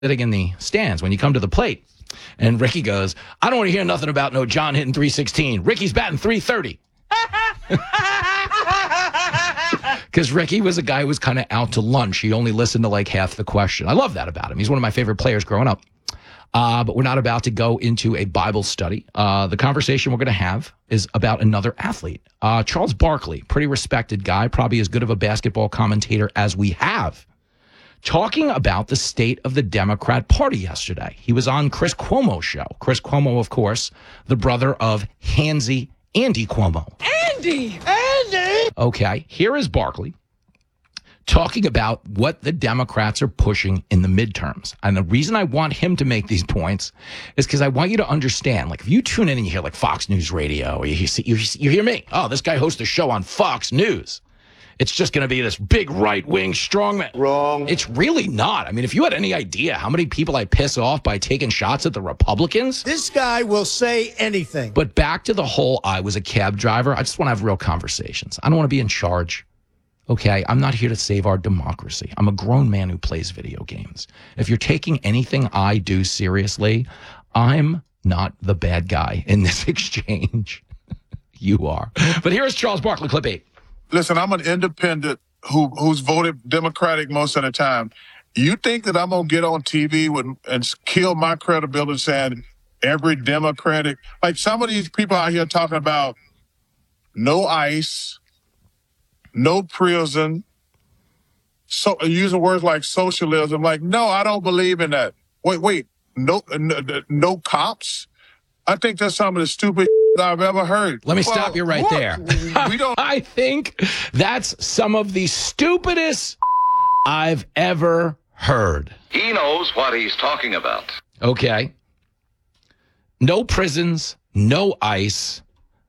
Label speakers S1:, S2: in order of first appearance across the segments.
S1: sitting in the stands when you come to the plate. And Ricky goes, I don't want to hear nothing about no John hitting 316. Ricky's batting 330. Because Ricky was a guy who was kind of out to lunch. He only listened to like half the question. I love that about him. He's one of my favorite players growing up. But we're not about to go into a Bible study. The conversation we're going to have is about another athlete. Charles Barkley, pretty respected guy, probably as good of a basketball commentator as we have, talking about the state of the Democrat Party yesterday. He was on Chris Cuomo's show. Chris Cuomo, of course, the brother of Handsy Andy Cuomo. Andy! Okay, here is Barkley talking about what the Democrats are pushing in the midterms. And the reason I want him to make these points is because I want you to understand, like if you tune in and you hear like Fox News Radio, or you hear me, oh, this guy hosts a show on Fox News. It's just going to be this big right-wing strongman. Wrong. It's really not. I mean, if you had any idea how many people I piss off by taking shots at the Republicans.
S2: This guy will say anything.
S1: But back to the whole, I was a cab driver. I just want to have real conversations. I don't want to be in charge. Okay, I'm not here to save our democracy. I'm a grown man who plays video games. If you're taking anything I do seriously, I'm not the bad guy in this exchange. You are. But here's Charles Barkley, clip 8.
S3: Listen, I'm an independent who's voted Democratic most of the time. You think that I'm going to get on TV and kill my credibility saying every Democratic, like some of these people out here talking about no ICE, no prison, so using words like socialism. Like, no, I don't believe in that. Wait, no cops? I think that's some of the stupid I've ever heard.
S1: Let me stop you right there.
S3: We don't.
S1: I think that's some of the stupidest I've ever heard.
S4: He knows what he's talking about.
S1: Okay. No prisons, no ICE,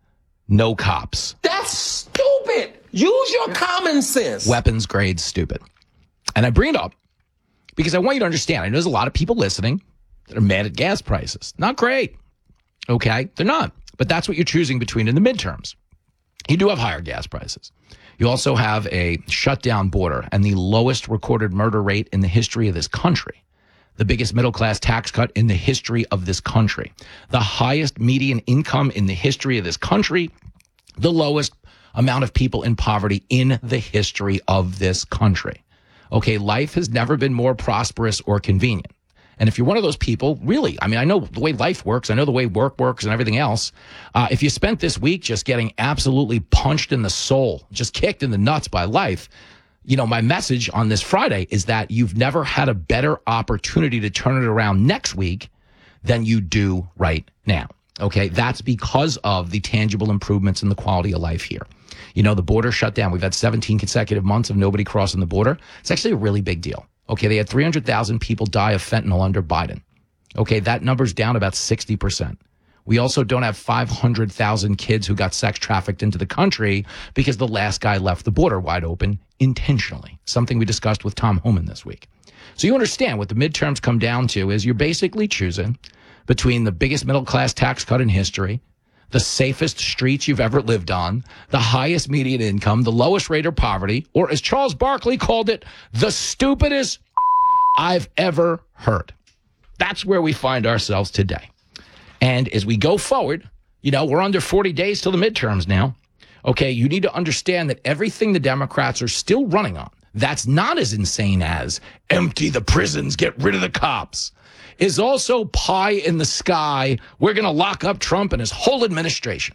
S1: no cops.
S5: That's stupid. Use your common sense.
S1: Weapons grade stupid. And I bring it up because I want you to understand. I know there's a lot of people listening that are mad at gas prices. Not great. Okay? They're not. But that's what you're choosing between in the midterms. You do have higher gas prices. You also have a shutdown border and the lowest recorded murder rate in the history of this country. The biggest middle-class tax cut in the history of this country. The highest median income in the history of this country. The lowest amount of people in poverty in the history of this country. Okay, life has never been more prosperous or convenient. And if you're one of those people, really, I mean, I know the way life works. I know the way work works and everything else. If you spent this week just getting absolutely punched in the soul, just kicked in the nuts by life, you know, my message on this Friday is that you've never had a better opportunity to turn it around next week than you do right now. Okay, that's because of the tangible improvements in the quality of life here. You know, the border shut down. We've had 17 consecutive months of nobody crossing the border. It's actually a really big deal. Okay, they had 300,000 people die of fentanyl under Biden. Okay, that number's down about 60%. We also don't have 500,000 kids who got sex trafficked into the country because the last guy left the border wide open intentionally, something we discussed with Tom Homan this week. So you understand what the midterms come down to is you're basically choosing between the biggest middle-class tax cut in history, the safest streets you've ever lived on, the highest median income, the lowest rate of poverty, or as Charles Barkley called it, the stupidest I've ever heard. That's where we find ourselves today. And as we go forward, you know, we're under 40 days till the midterms now. Okay, you need to understand that everything the Democrats are still running on, that's not as insane as empty the prisons, get rid of the cops, is also pie in the sky. We're going to lock up Trump and his whole administration.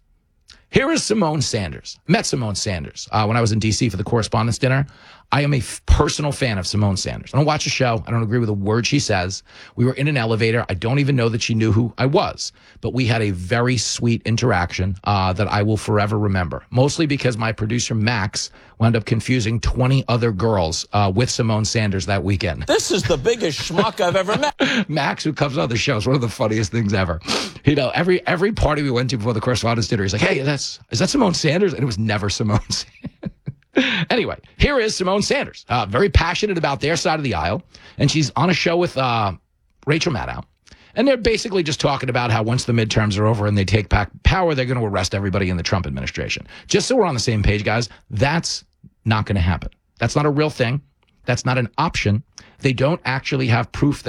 S1: Here is Simone Sanders. I met Simone Sanders when I was in D.C. for the Correspondents' Dinner. I am a personal fan of Simone Sanders. I don't watch the show. I don't agree with a word she says. We were in an elevator. I don't even know that she knew who I was. But we had a very sweet interaction that I will forever remember. Mostly because my producer, Max, wound up confusing 20 other girls with Simone Sanders that weekend.
S5: This is the biggest schmuck I've ever met.
S1: Max, who comes on the show, is one of the funniest things ever. You know, every party we went to before the Correspondents' Dinner, he's like, hey, is that Simone Sanders? And it was never Simone Sanders. Anyway, here is Simone Sanders, very passionate about their side of the aisle. And she's on a show with Rachel Maddow. And they're basically just talking about how once the midterms are over and they take back power, they're going to arrest everybody in the Trump administration. Just so we're on the same page, guys, that's not going to happen. That's not a real thing. That's not an option. They don't actually have proof